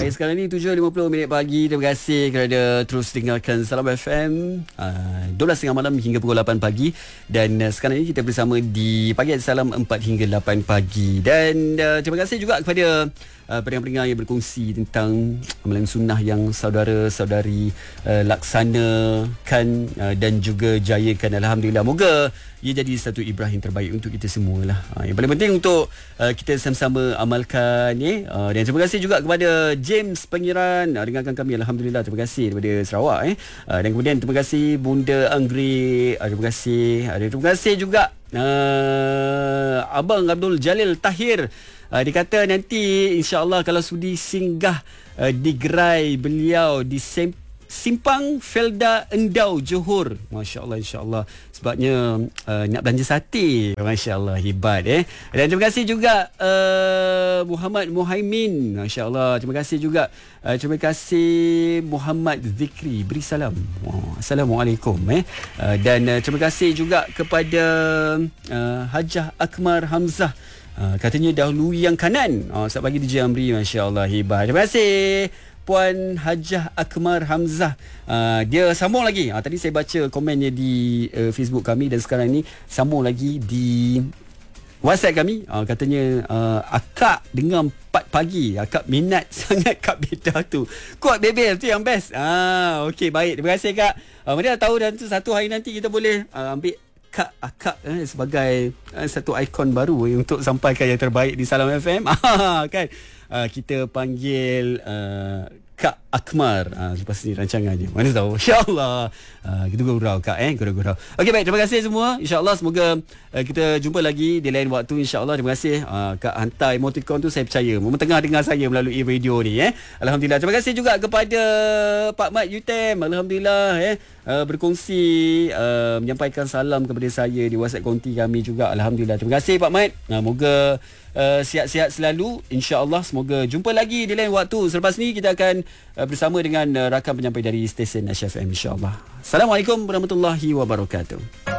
sekarang ni 7.50 pagi. Terima kasih kerana terus dengarkan Salam FM 12.30 malam hingga pukul 8 pagi. Dan sekarang ni kita bersama di Pagi Salam 4 hingga 8 pagi. Dan terima kasih juga kepada pendengar-pendengar yang berkongsi tentang amalan sunnah yang saudara-saudari laksanakan dan juga jayakan. Alhamdulillah. Moga ia jadi satu ibrah yang terbaik untuk kita semua lah. Yang paling penting untuk kita sama-sama amalkan. Dan terima kasih juga kepada James Pengiran dengarkan kami. Alhamdulillah. Terima kasih daripada Sarawak. Dan kemudian terima kasih Bunda Anggrek. Terima kasih. Terima kasih juga Abang Abdul Jalil Tahir. Dia kata nanti insya-Allah kalau sudi singgah di gerai beliau di Simpang Felda Endau Johor. Masya-Allah, insya-Allah. Sebabnya nak belanja sate. Masya-Allah, hebat Dan terima kasih juga Muhammad Muhaimin. Masya-Allah. Terima kasih juga terima kasih Muhammad Zikri. Beri salam. Assalamualaikum Dan terima kasih juga kepada Hajah Akmar Hamzah. Katanya dahulu yang kanan. Setiap pagi DJ Amri. Masya Allah, hebat. Terima kasih Puan Hajah Akmar Hamzah. Dia sambung lagi. Tadi saya baca komennya di Facebook kami. Dan sekarang ni sambung lagi di WhatsApp kami. Katanya akak dengar 4 pagi. Akak minat sangat Kak Beda tu. Kuat bebel tu yang best. Okey, baik. Terima kasih Kak. Mana tahu dan tu satu hari nanti kita boleh ambil Akak sebagai satu ikon baru untuk sampaikan yang terbaik di Salam FM. Kan kita panggil Kak Akmar lepas ni rancangan dia. Mana tahu. InsyaAllah kita gurau Kak gurau. Okey, baik. Terima kasih semua. InsyaAllah semoga kita jumpa lagi di lain waktu. InsyaAllah. Terima kasih Kak hantar emoticon tu. Saya percaya Memang tengah dengar saya melalui radio ni Alhamdulillah. Terima kasih juga kepada Pak Mat Yutem. Alhamdulillah berkongsi menyampaikan salam kepada saya di WhatsApp konti kami juga. Alhamdulillah. Terima kasih Pak Mat. Moga sihat-sihat selalu. InsyaAllah. Semoga jumpa lagi di lain waktu. Selepas ni kita akan bersama dengan rakan penyampai dari stesen Ash FM, insyaAllah. Assalamualaikum warahmatullahi wabarakatuh.